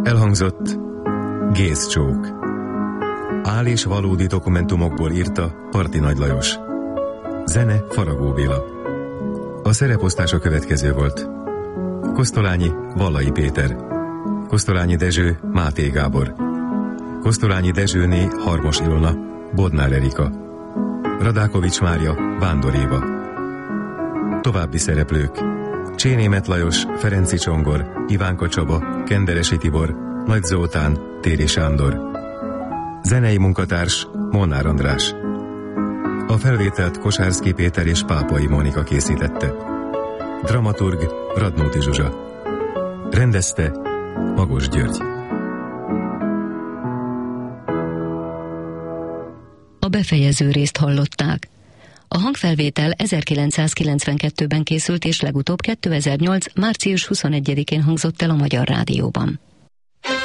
Elhangzott Gézcsók. Áll- és valódi dokumentumokból írta Parti Nagy Lajos. Zene Faragó Béla. A szereposztás a következő volt: Kosztolányi Vallai Péter, Kosztolányi Dezső Máté Gábor, Kosztolányi Dezsőné Harmos Ilona Bodnár Erika, Radákovics Mária Vándor Éva. További szereplők: Csénémet Lajos, Ferenci Csongor, Ivánka Csaba, Kenderesi Tibor, Nagy Zoltán, Téri Sándor. Zenei munkatárs Molnár András. A felvételt Kosárszky Péter és Pápai Mónika készítette. Dramaturg Radnóti Zsuzsa. Rendezte Magos György. A befejező részt hallották. A hangfelvétel 1992-ben készült és legutóbb 2008. március 21-én hangzott el a Magyar Rádióban.